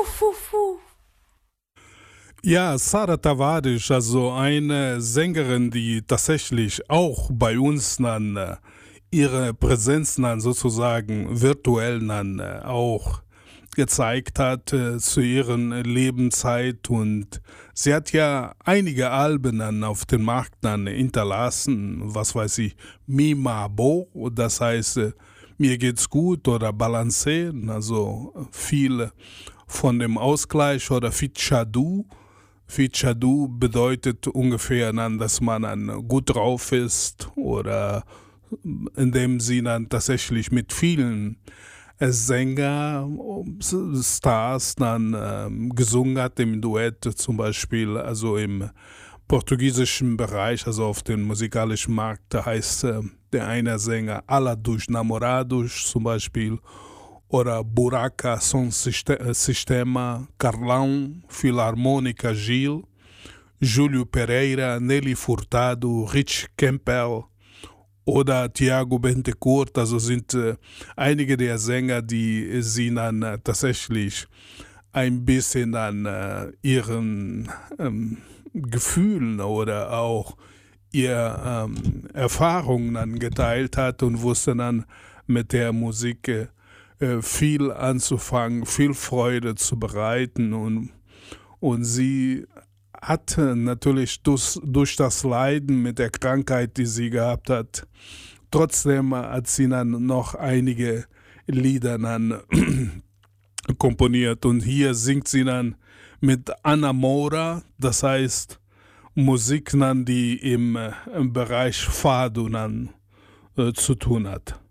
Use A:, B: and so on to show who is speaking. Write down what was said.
A: fu.
B: Ja, Sara Tavares, also eine Sängerin, die tatsächlich auch bei uns dann ihre Präsenz dann sozusagen virtuell dann auch gezeigt hat zu ihren Lebenszeit, und sie hat ja einige Alben dann auf den Markt dann hinterlassen, was weiß ich, Mi Mabo, das heißt mir geht's gut, oder Balancé, also viel von dem Ausgleich, oder Fichadu. Fichadu bedeutet ungefähr dann, dass man dann gut drauf ist, oder in dem Sinne dann tatsächlich mit vielen Sänger, Stars dann gesungen hat im Duett, zum Beispiel, also im portugiesischen Bereich, also auf dem musikalischen Markt, da heißt der eine Sänger Ala dos Namorados zum Beispiel, oder Buraca Son Sistema, Carlão, Filarmônica Gil, Júlio Pereira, Nelly Furtado, Rich Campbell oder Tiago Bentecourt, also sind einige der Sänger, die sie dann tatsächlich ein bisschen an ihren Gefühlen oder auch ihr Erfahrungen dann geteilt hat, und wusste dann mit der Musik viel anzufangen, viel Freude zu bereiten, und sie hatte natürlich durch das Leiden mit der Krankheit, die sie gehabt hat, trotzdem hat sie dann noch einige Lieder dann komponiert, und hier singt sie dann mit Ana Moura, das heißt Musik dann, die im Bereich Fado dann zu tun hat.